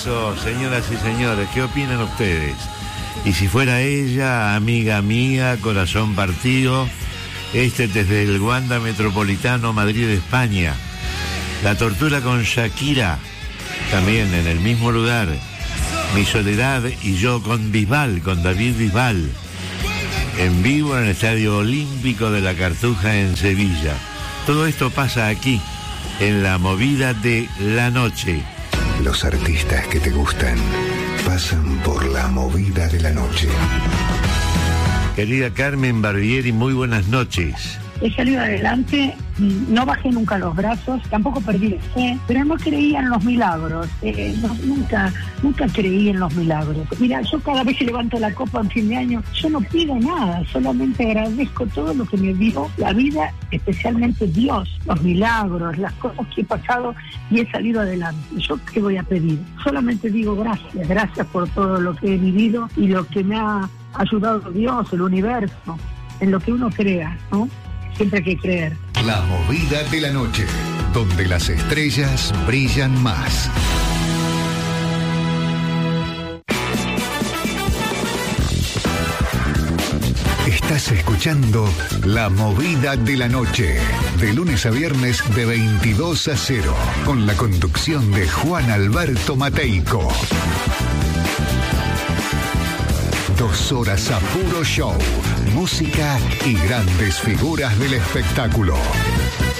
Eso, señoras y señores, ¿qué opinan ustedes? Y si fuera ella, amiga mía, corazón partido, desde el Wanda Metropolitano, Madrid, España. La tortura con Shakira, también en el mismo lugar. Mi soledad y yo con Bisbal, con David Bisbal, en vivo en el Estadio Olímpico de la Cartuja en Sevilla. Todo esto pasa aquí, en la movida de la noche. Los artistas que te gustan pasan por la movida de la noche. Querida Carmen Barbieri, muy buenas noches. He salido adelante, no bajé nunca los brazos, tampoco perdí la fe, pero no creía en los milagros, nunca creí en los milagros. Mira, yo cada vez que levanto la copa en fin de año, yo no pido nada, solamente agradezco todo lo que me dio la vida, especialmente Dios, los milagros, las cosas que he pasado y he salido adelante. ¿Yo qué voy a pedir? Solamente digo gracias por todo lo que he vivido y lo que me ha ayudado Dios, el universo, en lo que uno crea, ¿no? Siempre hay que creer. La movida de la noche, donde las estrellas brillan más. Estás escuchando La Movida de la Noche, de lunes a viernes de 22 a 0, con la conducción de Juan Alberto Mateico. 2 horas a puro show, música y grandes figuras del espectáculo.